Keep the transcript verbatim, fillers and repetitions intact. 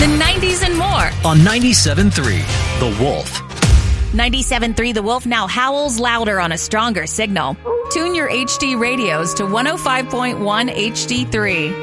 the nineties, and more. On ninety-seven point three, The Wolf. ninety-seven point three The Wolf now howls louder on a stronger signal. Tune your H D radios to one oh five point one H D three.